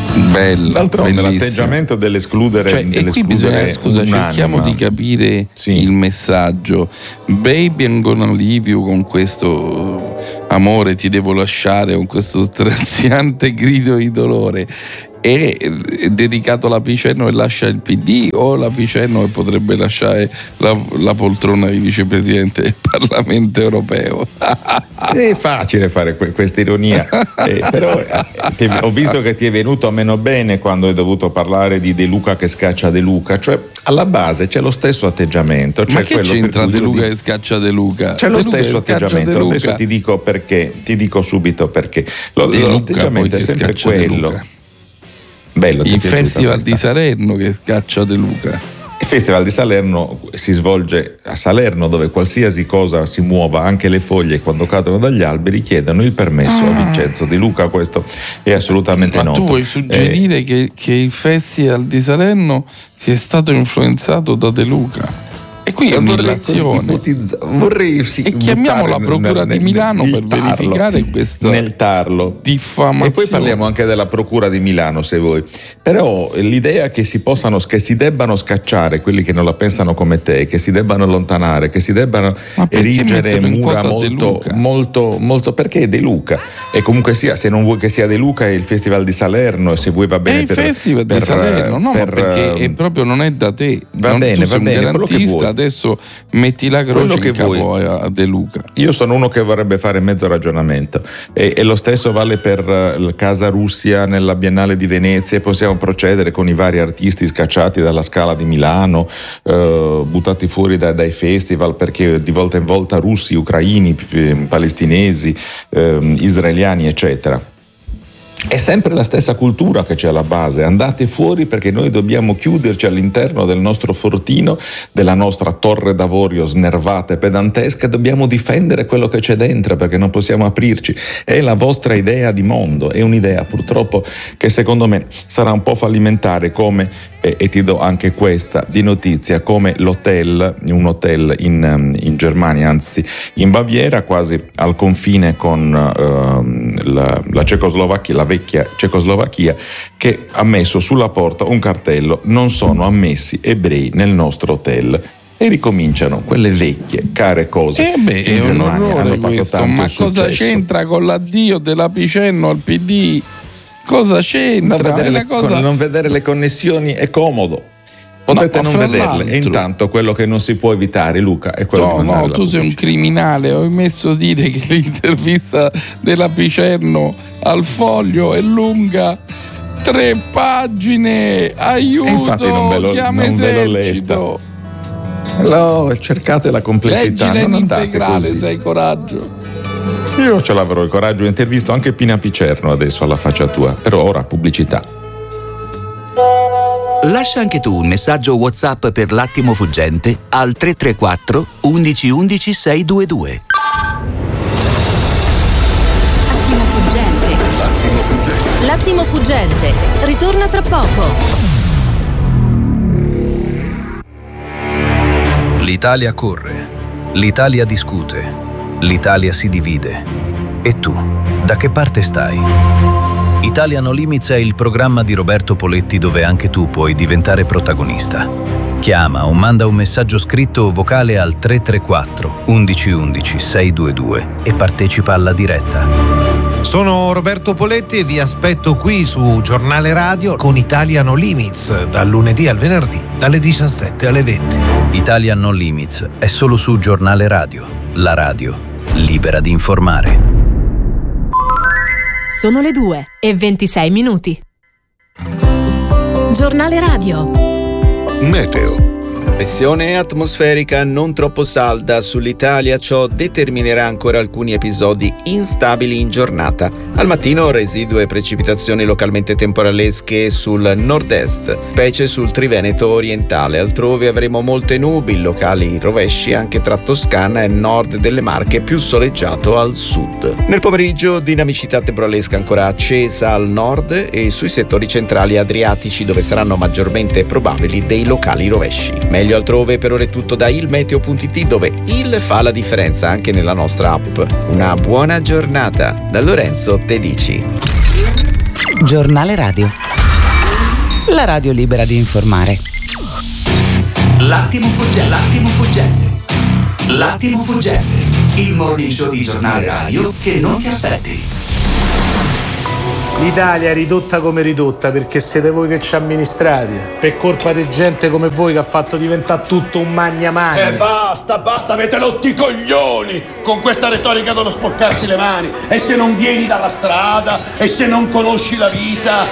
Bella, d'altronde l'atteggiamento dell'escludere, e qui bisogna, cerchiamo di capire il messaggio. Baby, I'm gonna leave you, con questo amore ti devo lasciare, con questo straziante grido di dolore, è dedicato alla Picerno e lascia il PD, o la Picerno potrebbe lasciare la poltrona di vicepresidente del Parlamento europeo? È facile fare questa ironia, però ho visto che ti è venuto meno bene quando hai dovuto parlare di De Luca che scaccia De Luca, cioè alla base c'è lo stesso atteggiamento. Cioè, ma che c'entra De Luca che scaccia De Luca? C'è lo stesso atteggiamento, adesso ti dico perché, ti dico subito perché. L'atteggiamento è sempre quello. Bello, il Festival di Salerno che scaccia De Luca. Il Festival di Salerno si svolge a Salerno, dove qualsiasi cosa si muova, anche le foglie quando cadono dagli alberi, chiedono il permesso a Vincenzo De Luca. Questo è assolutamente noto. Ma tu vuoi suggerire che il Festival di Salerno sia stato influenzato da De Luca? E qui è un'illazione. E chiamiamo la Procura di Milano per verificare questa diffamazione. E poi parliamo anche della Procura di Milano, se vuoi. Però l'idea che si debbano scacciare quelli che non la pensano come te, che si debbano allontanare, che si debbano erigere mura molto, perché è De Luca. E comunque sia, se non vuoi che sia De Luca, è il Festival di Salerno, e se vuoi va bene il Festival di Salerno, no, perché proprio non è da te. Va bene, garantista, adesso metti la croce in capo a De Luca. Io sono uno che vorrebbe fare mezzo ragionamento, e lo stesso vale per Casa Russia nella Biennale di Venezia, e possiamo procedere con i vari artisti scacciati dalla Scala di Milano, buttati fuori dai festival perché di volta in volta russi, ucraini, palestinesi, israeliani, eccetera. È sempre la stessa cultura che c'è alla base: andate fuori perché noi dobbiamo chiuderci all'interno del nostro fortino, della nostra torre d'avorio snervata e pedantesca, dobbiamo difendere quello che c'è dentro perché non possiamo aprirci. È la vostra idea di mondo, è un'idea purtroppo che secondo me sarà un po' fallimentare, come, e ti do anche questa di notizia, come un hotel in Germania, anzi in Baviera, quasi al confine con la Cecoslovacchia, la vecchia Cecoslovacchia, che ha messo sulla porta un cartello: non sono ammessi ebrei nel nostro hotel. E ricominciano quelle vecchie care cose. È un orrore questo, ma cosa c'entra con l'addio della Picerno al PD? Cosa c'entra? Non vedere le connessioni è comodo. Potete non vederle, e intanto quello che non si può evitare, Luca, è quello di no, tu sei un criminale. Ho messo a dire che l'intervista della Picerno al Foglio è lunga 3 pagine. Aiuto, infatti chiama esercito. Cercate la complessità. Leggila non in andate integrale, così. se hai coraggio. Io ce l'avrò il coraggio, ho intervisto anche Pina Picerno adesso alla faccia tua, però ora pubblicità. Lascia anche tu un messaggio WhatsApp per L'Attimo Fuggente al 334 11 11 622. L'attimo fuggente. L'attimo fuggente. L'attimo fuggente. Ritorna tra poco. L'Italia corre, l'Italia discute, l'Italia si divide. E tu, da che parte stai? Italia No Limits è il programma di Roberto Poletti dove anche tu puoi diventare protagonista. Chiama o manda un messaggio scritto o vocale al 334 11 11 622 e partecipa alla diretta. Sono Roberto Poletti e vi aspetto qui su Giornale Radio con Italia No Limits, dal lunedì al venerdì, dalle 17 alle 20. Italia No Limits è solo su Giornale Radio, la radio libera di informare. Sono le 2:26. Giornale Radio. Meteo. Pressione atmosferica non troppo salda sull'Italia, ciò determinerà ancora alcuni episodi instabili in giornata. Al mattino residue precipitazioni localmente temporalesche sul nord-est, specie sul Triveneto orientale. Altrove avremo molte nubi, locali rovesci anche tra Toscana e nord delle Marche, più soleggiato al sud. Nel pomeriggio dinamicità temporalesca ancora accesa al nord e sui settori centrali adriatici, dove saranno maggiormente probabili dei locali rovesci. Meglio altrove. Per ora è tutto da ilmeteo.it, dove il fa la differenza anche nella nostra app. Una buona giornata da Lorenzo Tedici. Giornale Radio. la radio libera di informare. L'attimo fuggente. L'attimo fuggente. Il morning show di giornale radio che non ti aspetti. L'Italia è ridotta come ridotta perché siete voi che ci amministrate, per colpa di gente come voi che ha fatto diventare tutto un magna. Basta, avete rotto i coglioni con questa retorica dello sporcarsi le mani. E se non vieni dalla strada, e se non conosci la vita.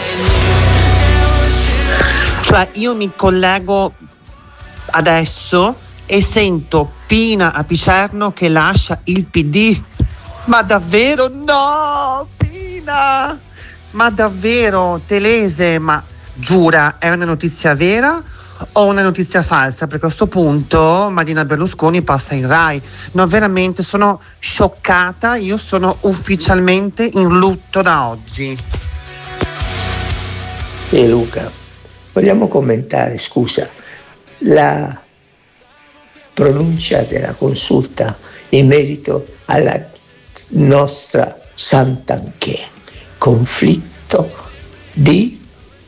Cioè, io mi collego adesso e sento Pina a Picerno che lascia il PD. Ma davvero? No, Pina! Ma davvero, Telese, ma giura, è una notizia vera o una notizia falsa? Perché a questo punto Marina Berlusconi passa in Rai. No, veramente sono scioccata, io sono ufficialmente in lutto da oggi. E Luca, vogliamo commentare, scusa, la pronuncia della consulta in merito alla nostra Santanchè? Conflitto di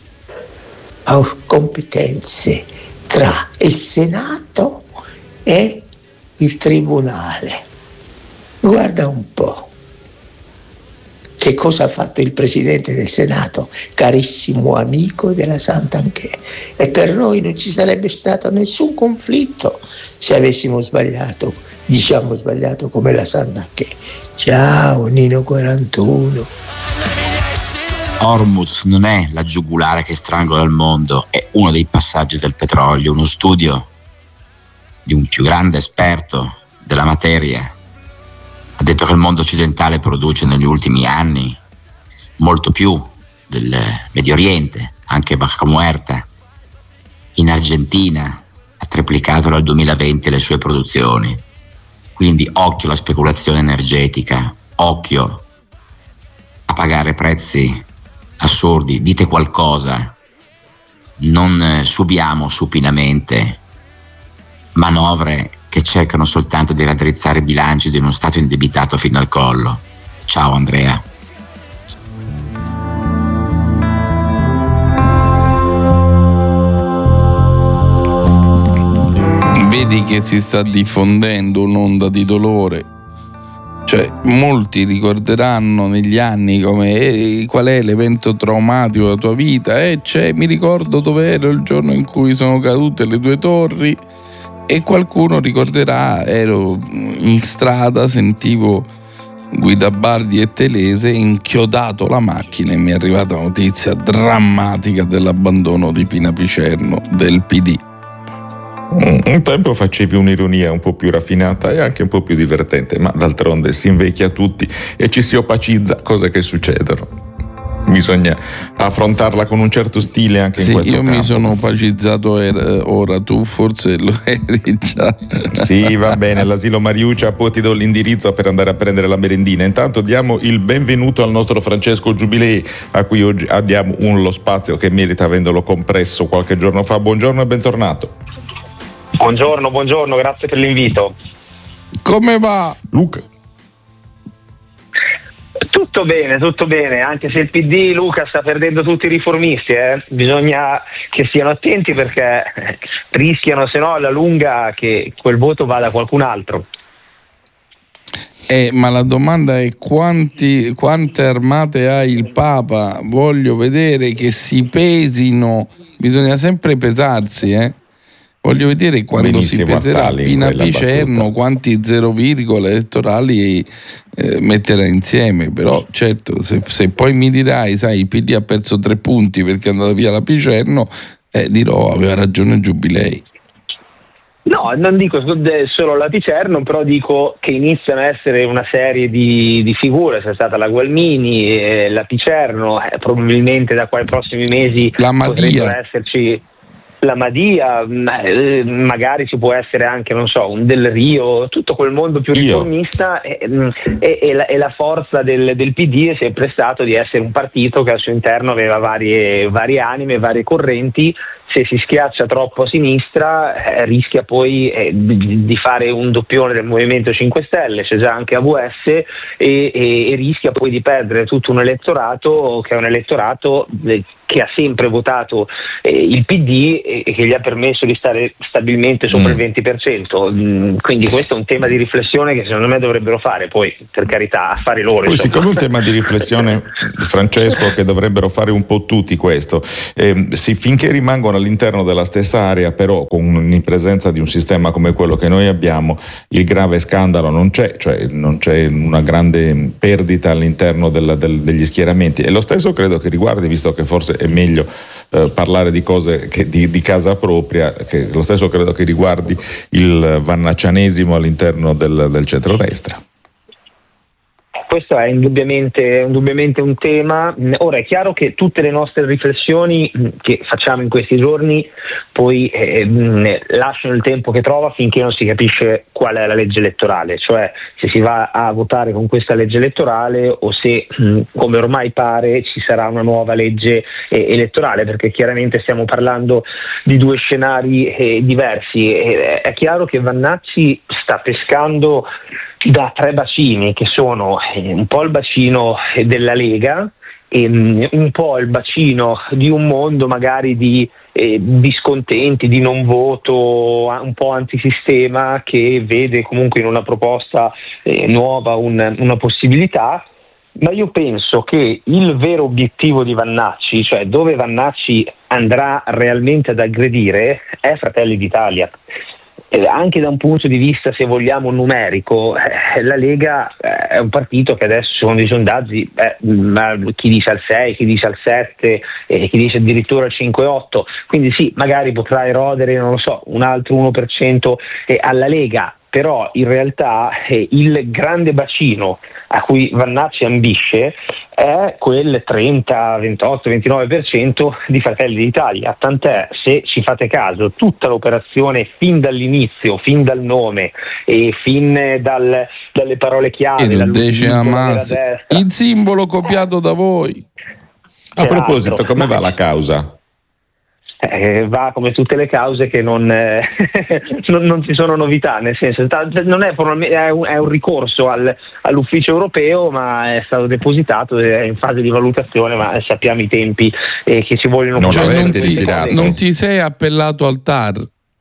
competenze tra il Senato e il Tribunale. Guarda un po' che cosa ha fatto il Presidente del Senato, carissimo amico della Santanchè, e per noi non ci sarebbe stato nessun conflitto se avessimo sbagliato, diciamo sbagliato come la Santanchè. Ciao Nino 41. Hormuz non è la giugulare che strangola il mondo, è uno dei passaggi del petrolio. Uno studio di un più grande esperto della materia ha detto che il mondo occidentale produce negli ultimi anni molto più del Medio Oriente. Anche Vaca Muerta in Argentina ha triplicato dal 2020 le sue produzioni. Quindi occhio alla speculazione energetica, occhio a pagare prezzi assurdi. Dite qualcosa, non subiamo supinamente manovre che cercano soltanto di raddrizzare i bilanci di uno Stato indebitato fino al collo. Ciao Andrea. Vedi che si sta diffondendo un'onda di dolore. Cioè, molti ricorderanno negli anni come qual è l'evento traumatico della tua vita. Mi ricordo dove ero il giorno in cui sono cadute le 2 torri, e qualcuno ricorderà, ero in strada, sentivo Guidabardi e Telese, inchiodato la macchina e mi è arrivata la notizia drammatica dell'abbandono di Pina Picerno del PD. Un tempo facevi un'ironia un po' più raffinata e anche un po' più divertente, ma d'altronde si invecchia tutti e ci si opacizza, cose che succedono. Bisogna affrontarla con un certo stile anche in questo campo. Io mi sono opacizzato ora, tu forse lo eri già. Sì, va bene, all'asilo Mariuccia, poi ti do l'indirizzo per andare a prendere la merendina. Intanto diamo il benvenuto al nostro Francesco Giubilei, a cui oggi diamo lo spazio che merita avendolo compresso qualche giorno fa. Buongiorno e bentornato. Buongiorno, grazie per l'invito. Come va, Luca? Tutto bene, anche se il PD, Luca, sta perdendo tutti i riformisti, bisogna che stiano attenti perché rischiano, se no, alla lunga che quel voto vada a qualcun altro. Ma la domanda è quante armate ha il Papa? Voglio vedere che si pesino, bisogna sempre pesarsi, Voglio vedere quando si peserà Pina Picerno quanti 0, elettorali metterà insieme. Però certo, se poi mi dirai, sai, il PD ha perso 3 punti perché è andata via la Picerno, dirò aveva ragione Giubilei. No, non dico solo la Picerno, però dico che iniziano a essere una serie di figure. C'è stata la Gualmini, la Picerno, probabilmente da qua ai prossimi mesi la Madia. Potrebbero esserci la Madia, magari ci può essere anche, non so, un Del Rio, tutto quel mondo più riformista, e la forza del PD è sempre stato di essere un partito che al suo interno aveva varie anime, varie correnti, se si schiaccia troppo a sinistra rischia poi di fare un doppione del Movimento 5 Stelle, c'è già anche AVS, e rischia poi di perdere tutto un elettorato che è un elettorato che ha sempre votato il PD e che gli ha permesso di stare stabilmente sopra il 20%. Quindi questo è un tema di riflessione che secondo me dovrebbero fare, poi per carità, affari loro. Poi siccome è un tema di riflessione, Francesco, che dovrebbero fare un po' tutti questo, finché rimangono all'interno della stessa area, però in presenza di un sistema come quello che noi abbiamo, il grave scandalo non c'è, cioè non c'è una grande perdita all'interno degli schieramenti, e lo stesso credo che riguardi, visto che forse è meglio parlare di cose di casa propria, che lo stesso credo che riguardi il vannaccianesimo all'interno del centrodestra. Questo è indubbiamente un tema. Ora è chiaro che tutte le nostre riflessioni che facciamo in questi giorni poi lasciano il tempo che trova finché non si capisce qual è la legge elettorale, cioè se si va a votare con questa legge elettorale o se, come ormai pare, ci sarà una nuova legge elettorale, perché chiaramente stiamo parlando di due scenari diversi. È chiaro che Vannacci sta pescando da tre bacini, che sono un po' il bacino della Lega e un po' il bacino di un mondo magari di discontenti, di non voto, un po' antisistema, che vede comunque in una proposta nuova una possibilità. Ma io penso che il vero obiettivo di Vannacci, cioè dove Vannacci andrà realmente ad aggredire, è Fratelli d'Italia. Anche da un punto di vista, se vogliamo, numerico, la Lega è un partito che adesso, secondo i sondaggi, chi dice al 6, chi dice al 7, chi dice addirittura al 5-8, quindi sì, magari potrà erodere, non lo so, un altro 1% alla Lega, però in realtà il grande bacino a cui Vannacci ambisce è quel 30, 28, 29% di Fratelli d'Italia, tant'è, se ci fate caso, tutta l'operazione fin dall'inizio, fin dal nome e fin dalle parole chiave, il simbolo copiato da voi. A proposito, come va la causa? Va come tutte le cause che non ci sono novità, nel senso non è un ricorso all'ufficio europeo, ma è stato depositato, è in fase di valutazione, ma sappiamo i tempi che ci vogliono. Non ti sei appellato al TAR?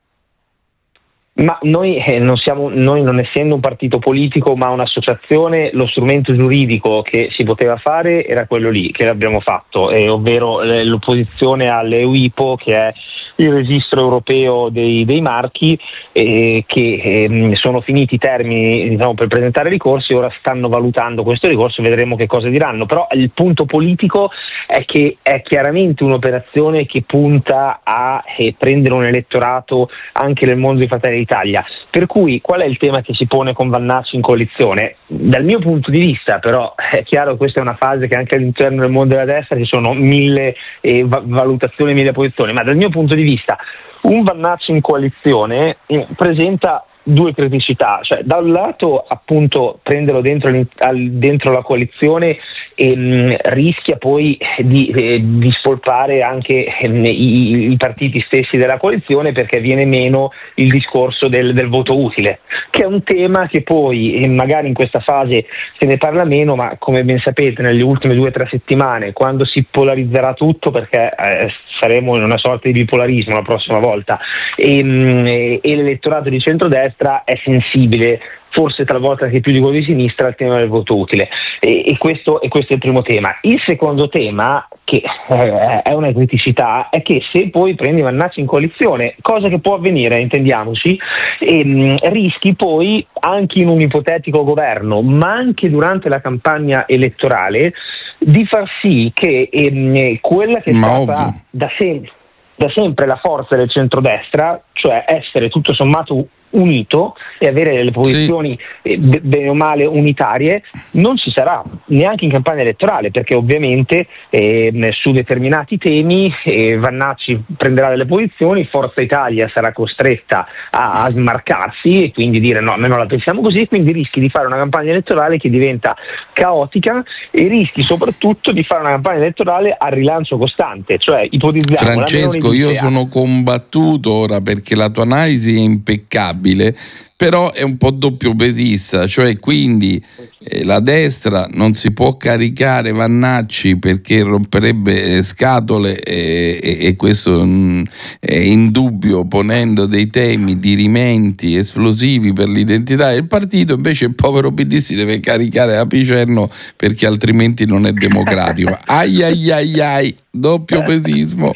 Ma noi non essendo un partito politico ma un'associazione, lo strumento giuridico che si poteva fare era quello lì, che l'abbiamo fatto, ovvero l'opposizione all'EUIPO, che è il registro europeo dei marchi, che sono finiti i termini, diciamo, per presentare ricorsi. Ora stanno valutando questo ricorso, vedremo che cosa diranno, però il punto politico è che è chiaramente un'operazione che punta a prendere un elettorato anche nel mondo di Fratelli d'Italia. Per cui qual è il tema che si pone con Vannacci in coalizione? Dal mio punto di vista, però, è chiaro che questa è una fase che anche all'interno del mondo della destra ci sono 1000 valutazioni, 1000 posizioni, ma dal mio punto di vista un Vannacci in coalizione presenta due criticità, cioè da un lato appunto prenderlo dentro la coalizione rischia poi di spolpare anche i partiti stessi della coalizione, perché viene meno il discorso del voto utile, che è un tema che poi magari in questa fase se ne parla meno, ma come ben sapete nelle ultime 2 o 3 settimane, quando si polarizzerà tutto, perché saremo in una sorta di bipolarismo la prossima volta, e l'elettorato di centrodestra è sensibile, forse talvolta anche più di quello di sinistra, al tema del voto utile, e questo è il primo tema. Il secondo tema, che è una criticità, è che se poi prendi Vannacci in coalizione, cosa che può avvenire, intendiamoci, rischi poi anche in un ipotetico governo, ma anche durante la campagna elettorale, di far sì che quella che è stata da sempre la forza del centrodestra, cioè essere tutto sommato unito e avere le posizioni bene o male unitarie, non ci sarà neanche in campagna elettorale, perché ovviamente su determinati temi Vannacci prenderà delle posizioni, Forza Italia sarà costretta a smarcarsi e quindi dire no, noi non la pensiamo così, quindi rischi di fare una campagna elettorale che diventa caotica e rischi soprattutto di fare una campagna elettorale a rilancio costante, cioè ipotizziamo Francesco, io sono combattuto ora perché la tua analisi è impeccabile, però è un po' doppiopesista, cioè quindi la destra non si può caricare Vannacci perché romperebbe scatole e questo è indubbio, ponendo dei temi dirimenti, esplosivi per l'identità del partito. Invece il povero PD si deve caricare a Picerno perché altrimenti non è democratico. Ai ai ai ai, doppiopesismo.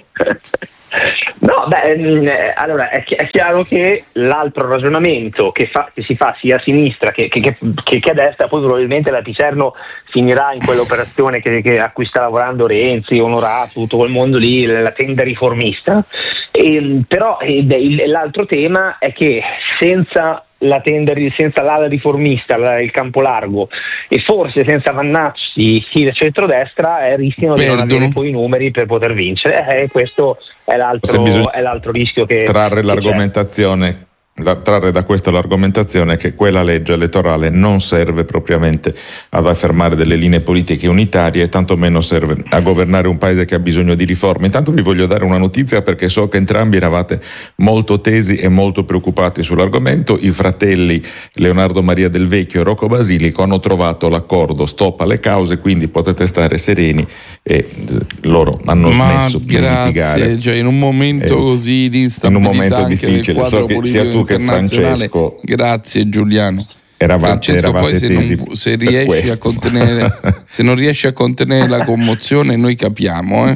No, allora è chiaro che l'altro ragionamento che si fa sia a sinistra che a destra, poi probabilmente la Picerno finirà in quell'operazione a cui sta lavorando Renzi, Onorato, tutto quel mondo lì, la tenda riformista. Però l'altro tema è che senza l'ala riformista, il campo largo, e forse senza Vannacci il centrodestra rischiano di non avere poi i numeri per poter vincere. Questo è l'altro rischio che trarre che l'argomentazione. Trarre da questo l'argomentazione che quella legge elettorale non serve propriamente ad affermare delle linee politiche unitarie, tantomeno serve a governare un paese che ha bisogno di riforme. Intanto vi voglio dare una notizia, perché so che entrambi eravate molto tesi e molto preoccupati sull'argomento. I fratelli Leonardo Maria Del Vecchio e Rocco Basilico hanno trovato l'accordo stop alle cause, quindi potete stare sereni, e loro hanno smesso di litigare. Cioè, in un momento così di instabilità, in un momento difficile, so che sia tu che Francesco, grazie Giuliano. Francesco, poi se non riesci a contenere la commozione, noi capiamo.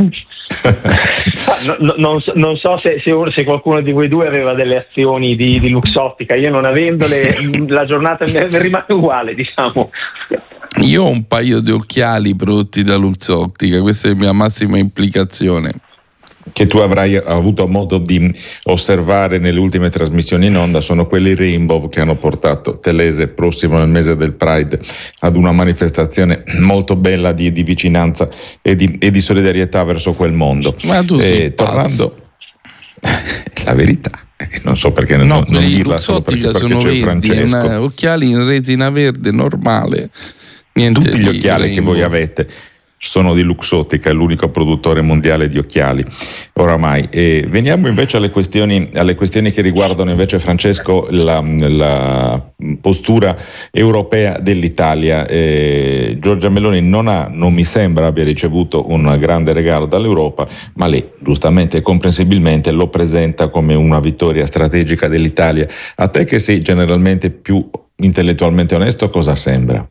Non so se qualcuno di voi due aveva delle azioni di Luxottica. Io non avendole, la giornata mi rimane uguale, diciamo. Io ho un paio di occhiali prodotti da Luxottica, questa è la mia massima implicazione, che tu avrai avuto modo di osservare nelle ultime trasmissioni in onda. Sono quelli Rainbow che hanno portato Telese, prossimo nel mese del Pride, ad una manifestazione molto bella di vicinanza e di solidarietà verso quel mondo. Ma tu sei tornando la verità, non so perché non dirla solo perché sono c'è verdi, Francesco. Occhiali in resina verde normale, niente. Tutti gli occhiali Rainbow che voi avete sono di Luxottica, è l'unico produttore mondiale di occhiali oramai. E veniamo invece alle questioni che riguardano invece, Francesco, la postura europea dell'Italia. Giorgia Meloni non mi sembra abbia ricevuto un grande regalo dall'Europa, ma lei giustamente e comprensibilmente lo presenta come una vittoria strategica dell'Italia. A te, che sei generalmente più intellettualmente onesto, cosa sembra?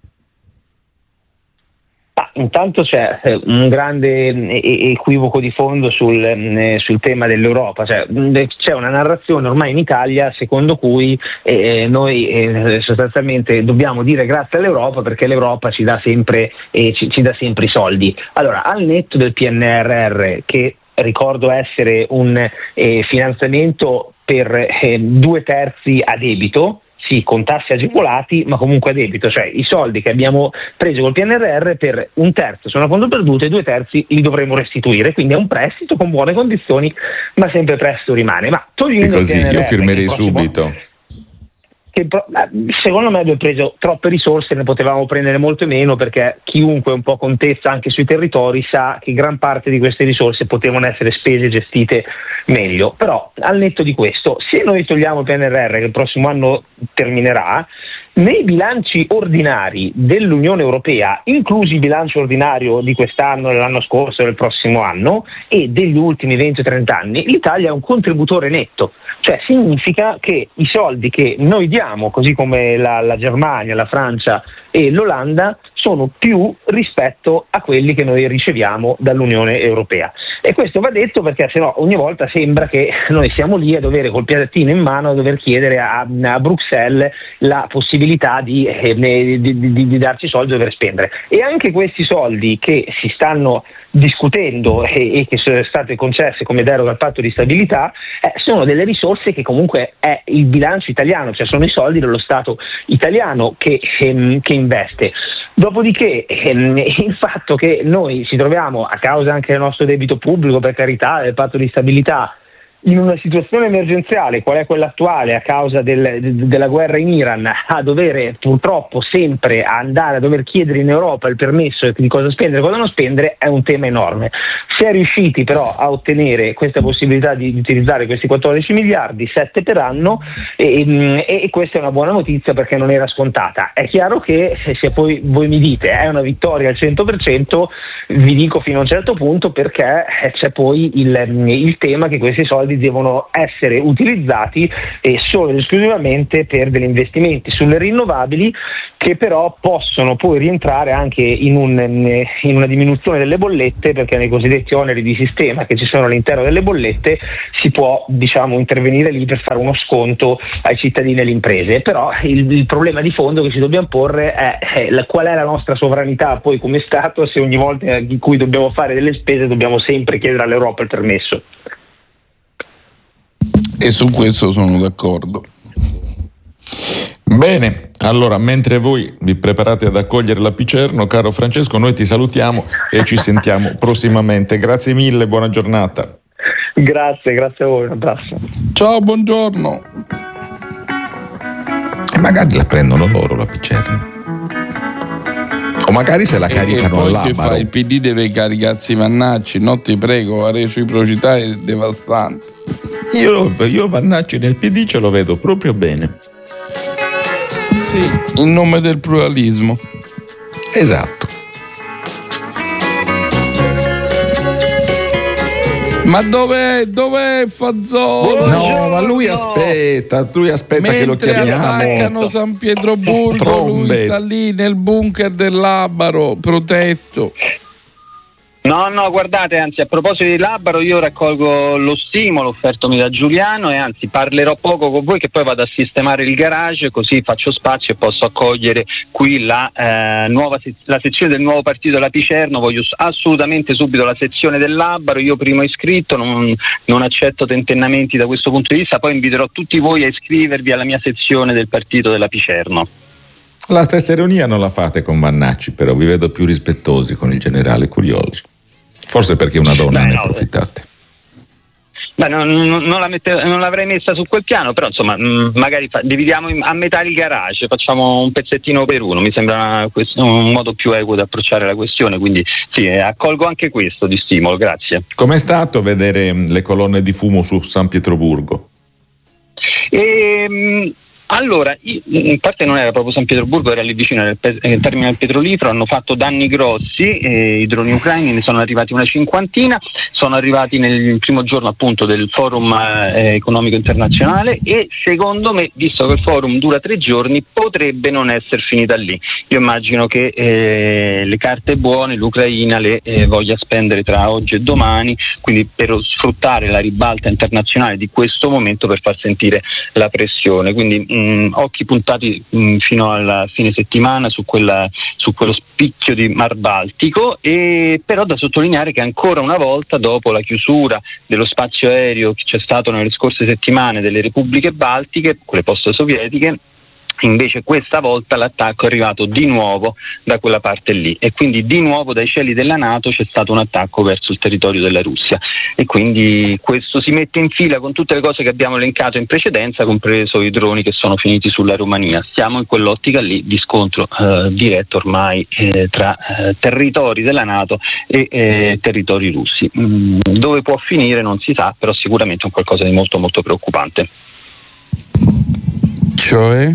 Intanto c'è un grande equivoco di fondo sul tema dell'Europa, cioè c'è una narrazione ormai in Italia secondo cui noi sostanzialmente dobbiamo dire grazie all'Europa perché l'Europa ci dà sempre i soldi. Allora, al netto del PNRR, che ricordo essere un finanziamento per 2/3 a debito, sì, con tassi agevolati, ma comunque a debito, cioè i soldi che abbiamo preso col PNRR per 1/3 sono a fondo perduto e 2/3 li dovremo restituire, quindi è un prestito con buone condizioni, ma sempre prestito rimane. Ma togliendo così il PNRR, io firmerei subito. Che secondo me abbiamo preso troppe risorse, ne potevamo prendere molte meno, perché chiunque un po' contesta anche sui territori sa che gran parte di queste risorse potevano essere spese e gestite meglio. Però al netto di questo, se noi togliamo il PNRR che il prossimo anno terminerà, nei bilanci ordinari dell'Unione Europea, inclusi il bilancio ordinario di quest'anno, dell'anno scorso e del prossimo anno e degli ultimi 20-30 anni, l'Italia è un contributore netto. Cioè significa che i soldi che noi diamo, così come la Germania, la Francia e l'Olanda, sono più rispetto a quelli che noi riceviamo dall'Unione Europea. E questo va detto perché sennò ogni volta sembra che noi siamo lì a dover, col piattino in mano, a dover chiedere a Bruxelles la possibilità di darci soldi da dover spendere. E anche questi soldi che si stanno discutendo e che sono state concesse come deroga al patto di stabilità sono delle risorse che comunque è il bilancio italiano, cioè sono i soldi dello Stato italiano che investe. Dopodiché il fatto che noi ci troviamo, a causa anche del nostro debito pubblico, per carità, del patto di stabilità, in una situazione emergenziale, qual è quella attuale, a causa della guerra in Iran, a dover purtroppo sempre andare a dover chiedere in Europa il permesso di cosa spendere e cosa non spendere, è un tema enorme. Si è riusciti però a ottenere questa possibilità di utilizzare questi 14 miliardi, 7 per anno, e questa è una buona notizia perché non era scontata. È chiaro che se poi voi mi dite è una vittoria al 100%, vi dico fino a un certo punto, perché c'è poi il tema che questi soldi devono essere utilizzati solo ed esclusivamente per degli investimenti sulle rinnovabili, che però possono poi rientrare anche in una diminuzione delle bollette, perché nei cosiddetti oneri di sistema che ci sono all'interno delle bollette si può, diciamo, intervenire lì per fare uno sconto ai cittadini e alle imprese. Però il problema di fondo che ci dobbiamo porre è qual è la nostra sovranità poi come Stato, se ogni volta in cui dobbiamo fare delle spese dobbiamo sempre chiedere all'Europa il permesso. E su questo sono d'accordo. Bene, allora mentre voi vi preparate ad accogliere la Picerno, caro Francesco, noi ti salutiamo e ci sentiamo prossimamente. Grazie mille, buona giornata. Grazie a voi, un abbraccio. Ciao, buongiorno. E magari la prendono loro la Picerno. O magari se la caricano all'Abaro. Che fa? Il PD deve caricarsi i Vannacci, no, ti prego, la reciprocità è devastante. Io Vannacci nel PD ce lo vedo proprio bene. Sì, in nome del pluralismo. Esatto. Ma dov'è Fazzolo? No, ma lui aspetta che lo chiamiamo. Mentre attaccano San Pietroburgo, lui sta lì nel bunker del Labaro, protetto. No, guardate, anzi, a proposito di Labaro, io raccolgo lo stimolo offertomi da Giuliano e anzi parlerò poco con voi, che poi vado a sistemare il garage, così faccio spazio e posso accogliere qui la sezione del nuovo partito della Picerno. Voglio assolutamente subito la sezione del Labaro, io primo iscritto, non accetto tentennamenti da questo punto di vista, poi inviterò tutti voi a iscrivervi alla mia sezione del partito della Picerno. La stessa ironia non la fate con Vannacci, però vi vedo più rispettosi con il generale Curioso. Forse perché una donna ne approfittate. Non l'avrei messa su quel piano, però insomma magari dividiamo a metà il garage, facciamo un pezzettino per uno, mi sembra un modo più equo di approcciare la questione, quindi sì, accolgo anche questo di stimolo, grazie. Com'è stato vedere le colonne di fumo su San Pietroburgo? Allora, in parte non era proprio San Pietroburgo, era lì vicino nel terminal petrolifero, hanno fatto danni grossi, i droni ucraini ne sono arrivati una cinquantina, sono arrivati nel primo giorno appunto del forum economico internazionale e secondo me, visto che il forum dura 3 giorni, potrebbe non essere finita lì. Io immagino che le carte buone l'Ucraina le voglia spendere tra oggi e domani, quindi per sfruttare la ribalta internazionale di questo momento per far sentire la pressione, quindi occhi puntati fino alla fine settimana su quello spicchio di Mar Baltico, e però da sottolineare che ancora una volta, dopo la chiusura dello spazio aereo che c'è stato nelle scorse settimane delle repubbliche baltiche, quelle post-sovietiche, invece questa volta l'attacco è arrivato di nuovo da quella parte lì e quindi di nuovo dai cieli della NATO c'è stato un attacco verso il territorio della Russia, e quindi questo si mette in fila con tutte le cose che abbiamo elencato in precedenza, compreso i droni che sono finiti sulla Romania. Stiamo in quell'ottica lì di scontro diretto ormai tra territori della NATO e territori russi. Dove può finire non si sa, però sicuramente è un qualcosa di molto molto preoccupante. Cioè?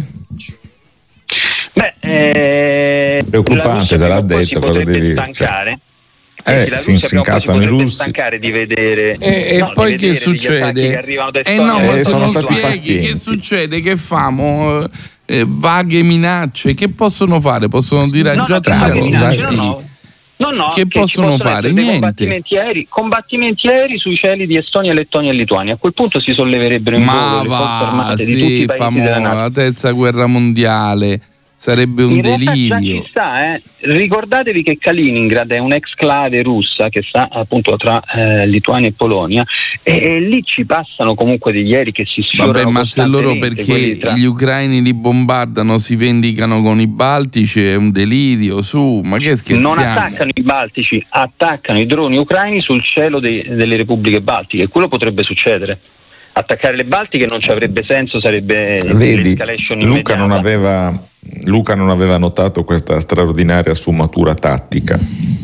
Preoccupante, te l'ha detto, cosa devi stancare. Si incazzano i russi. Stancare di vedere e poi che succede? Sono stati pazienti. Che succede? Che famo? Vaghe minacce che possono fare? Possono dire già che possono fare? Niente. Combattimenti aerei sui cieli di Estonia, Lettonia e Lituania. A quel punto si solleverebbero in volo le forze armate di tutti i paesi della NATO. La terza guerra mondiale. Sarebbe un delirio. Già ci sta, Ricordatevi che Kaliningrad è un'exclave russa che sta appunto tra Lituania e Polonia, e lì ci passano comunque degli aerei che si sfiorano. Vabbè, ma se loro, perché gli ucraini li bombardano, si vendicano con i baltici, è un delirio, su, ma che scherziamo? Non attaccano i baltici, attaccano i droni ucraini sul cielo delle repubbliche baltiche, quello potrebbe succedere. Attaccare le Baltiche non ci avrebbe senso, sarebbe l'escalation immediata. Luca non aveva notato questa straordinaria sfumatura tattica.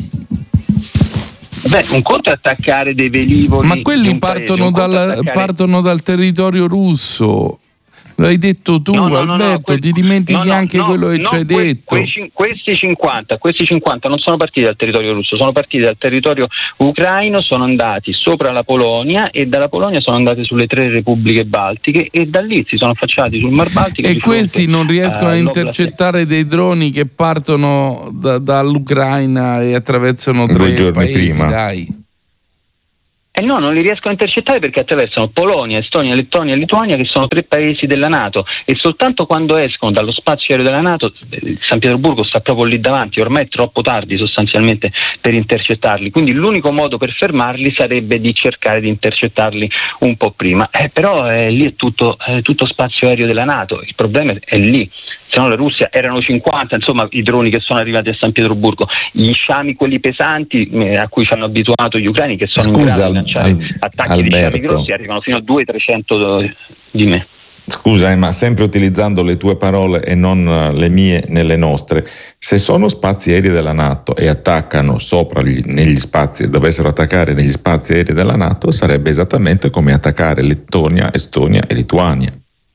Beh, un conto è attaccare dei velivoli. Ma quelli partono dal territorio russo. Lo hai detto tu, Alberto, ti dimentichi anche quello che ci hai detto. Questi 50 non sono partiti dal territorio russo, sono partiti dal territorio ucraino, sono andati sopra la Polonia e dalla Polonia sono andati sulle 3 repubbliche baltiche e da lì si sono affacciati sul Mar Baltico. E questi non riescono a intercettare dei droni che partono dall'Ucraina e attraversano 3 paesi, prima. Dai. No, non li riescono a intercettare perché attraversano Polonia, Estonia, Lettonia e Lituania, che sono 3 paesi della NATO, e soltanto quando escono dallo spazio aereo della NATO, San Pietroburgo sta proprio lì davanti, ormai è troppo tardi sostanzialmente per intercettarli, quindi l'unico modo per fermarli sarebbe di cercare di intercettarli un po' prima, però lì è tutto spazio aereo della NATO, il problema è lì. Se no la Russia erano 50, insomma, i droni che sono arrivati a San Pietroburgo, gli sciami, quelli pesanti a cui ci hanno abituato gli ucraini, che sono in grado di lanciare attacchi Alberto, di sciami grossi, arrivano fino a 200-300 di me. Scusa, ma sempre utilizzando le tue parole e non le mie nelle nostre, se sono spazi aerei della NATO e attaccano negli spazi, dovessero attaccare negli spazi aerei della NATO, sarebbe esattamente come attaccare Lettonia, Estonia e Lituania.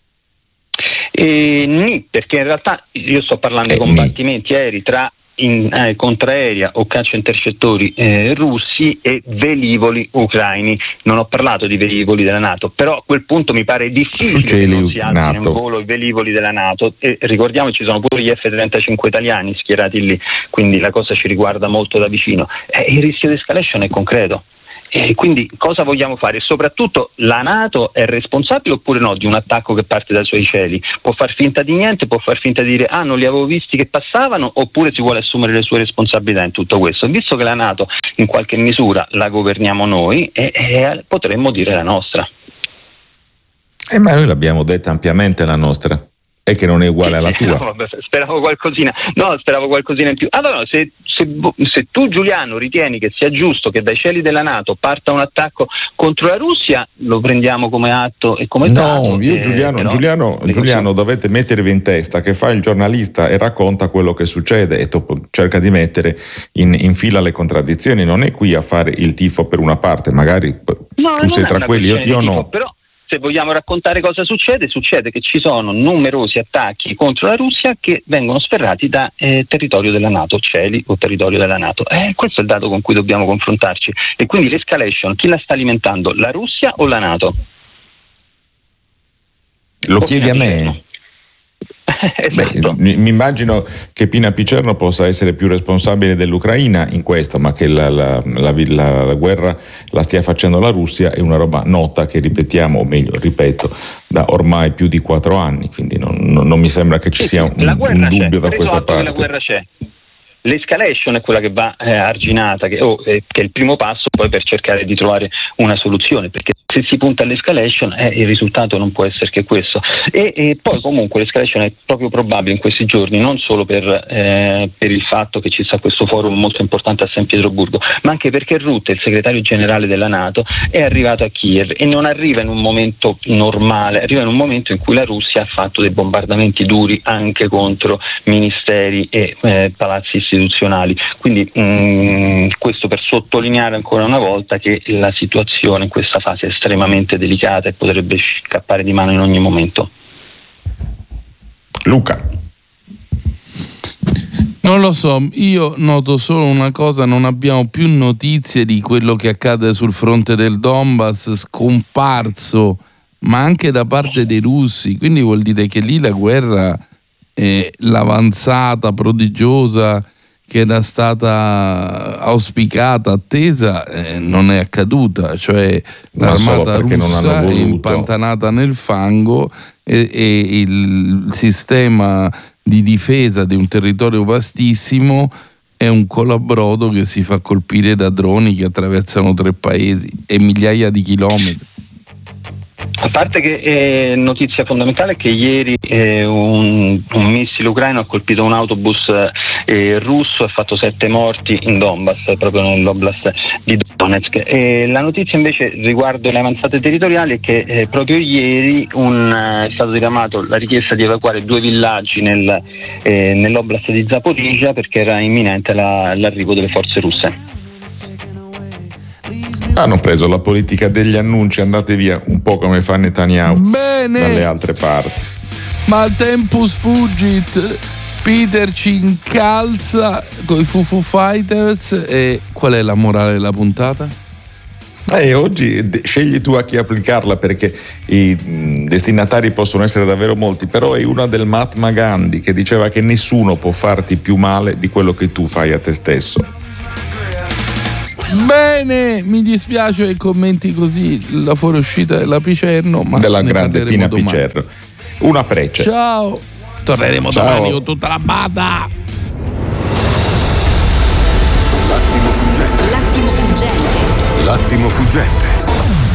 Perché in realtà io sto parlando di combattimenti aerei tra contraerea o caccia intercettori russi e velivoli ucraini. Non ho parlato di velivoli della NATO, però a quel punto mi pare difficile che non si alzino in volo i velivoli della NATO, e ricordiamo ci sono pure gli F-35 italiani schierati lì, quindi la cosa ci riguarda molto da vicino. Il rischio di escalation è concreto. E quindi cosa vogliamo fare? Soprattutto la NATO è responsabile oppure no di un attacco che parte dai suoi cieli? Può far finta di niente, può far finta di dire non li avevo visti che passavano, oppure si vuole assumere le sue responsabilità in tutto questo? Visto che la NATO in qualche misura la governiamo noi, potremmo dire la nostra. Ma noi l'abbiamo detta ampiamente la nostra. È che non è uguale alla tua. No, speravo qualcosina in più. Allora, se tu, Giuliano, ritieni che sia giusto che dai cieli della NATO parta un attacco contro la Russia, lo prendiamo come atto e come dato. No, io Giuliano, dovete mettervi in testa che fa il giornalista e racconta quello che succede e dopo cerca di mettere in fila le contraddizioni. Non è qui a fare il tifo per una parte, magari tu sei tra quelli, io no. Però se vogliamo raccontare cosa succede che ci sono numerosi attacchi contro la Russia che vengono sferrati da territorio della NATO, cieli o territorio della NATO. Questo è il dato con cui dobbiamo confrontarci. E quindi l'escalation, chi la sta alimentando? La Russia o la NATO? Lo chiedi a me? Esatto. Mi immagino che Pina Picerno possa essere più responsabile dell'Ucraina in questo, ma che la guerra la stia facendo la Russia è una roba nota che ripeto, da ormai più di 4 anni, quindi non mi sembra che ci sia un dubbio da questa parte. La guerra c'è. L'escalation è quella che va arginata, che è il primo passo poi per cercare di trovare una soluzione, perché se si punta all'escalation il risultato non può essere che questo, e poi comunque l'escalation è proprio probabile in questi giorni, non solo per il fatto che ci sta questo forum molto importante a San Pietroburgo, ma anche perché Rutte, il segretario generale della NATO, è arrivato a Kiev e non arriva in un momento normale, arriva in un momento in cui la Russia ha fatto dei bombardamenti duri anche contro ministeri e palazzi istituzionali, quindi questo per sottolineare ancora una volta che la situazione in questa fase è estremamente delicata e potrebbe scappare di mano in ogni momento. Luca. Non lo so, io noto solo una cosa: non abbiamo più notizie di quello che accade sul fronte del Donbass, scomparso, ma anche da parte dei russi, quindi vuol dire che lì la guerra è l'avanzata prodigiosa che era stata auspicata, attesa, non è accaduta, cioè l'armata russa è impantanata nel fango e il sistema di difesa di un territorio vastissimo è un colabrodo che si fa colpire da droni che attraversano 3 paesi e migliaia di chilometri. A parte che notizia fondamentale è che ieri un missile ucraino ha colpito un autobus russo e ha fatto 7 morti in Donbass, proprio nell'oblast di Donetsk. La notizia invece riguardo le avanzate territoriali è che proprio ieri è stato diramato la richiesta di evacuare 2 villaggi nell'oblast di Zaporizhzhia perché era imminente l'arrivo delle forze russe. Hanno preso la politica degli annunci, andate via, un po' come fa Netanyahu. Bene. Dalle altre parti. Ma tempus fugit, Peter ci incalza con i Foo Fighters. E qual è la morale della puntata? Oggi scegli tu a chi applicarla, perché i destinatari possono essere davvero molti, però è una del Mahatma Gandhi che diceva che nessuno può farti più male di quello che tu fai a te stesso. Bene, mi dispiace che commenti così la fuoriuscita della Picerno, ma della grande Pina Picerno. Una prece. Ciao. Torneremo domani con tutta la banda. L'attimo fuggente.